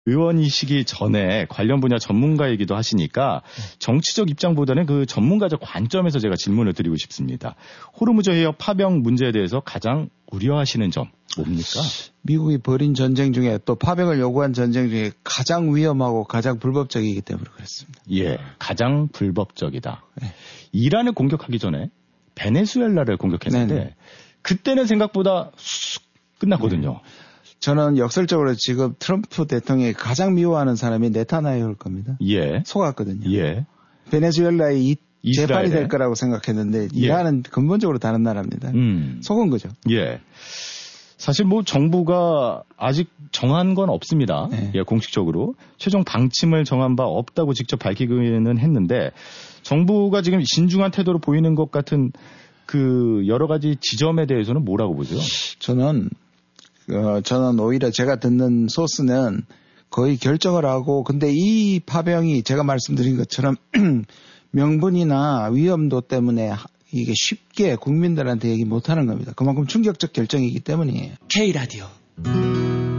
의원이시기 전에 관련 분야 전문가이기도 하시니까 정치적 입장보다는 그 전문가적 관점에서 제가 질문을 드리고 싶습니다. 호르무즈 해협 파병 문제에 대해서 가장 우려하시는 점 뭡니까? 미국이 벌인 전쟁 중에 또 파병을 요구한 전쟁 중에 가장 위험하고 가장 불법적이기 때문에 그렇습니다. 예, 가장 불법적이다. 네. 이란을 공격하기 전에 베네수엘라를 공격했는데 네네. 그때는 생각보다 쑥 끝났거든요. 네. 저는 역설적으로 지금 트럼프 대통령이 가장 미워하는 사람이 네타냐후일 겁니다. 예. 속았거든요. 예. 베네수엘라의 재판이 될 거라고 생각했는데 이란은 근본적으로 다른 나라입니다. 속은 거죠. 예. 사실 뭐 정부가 아직 정한 건 없습니다. 네. 예, 공식적으로 최종 방침을 정한 바 없다고 직접 밝히기는 했는데 정부가 지금 신중한 태도로 보이는 것 같은 그 여러 가지 지점에 대해서는 뭐라고 보세요? 저는 오히려 제가 듣는 소스는 거의 결정을 하고 근데 이 파병이 제가 말씀드린 것처럼 명분이나 위험도 때문에 이게 쉽게 국민들한테 얘기 못하는 겁니다. 그만큼 충격적 결정이기 때문이에요. K라디오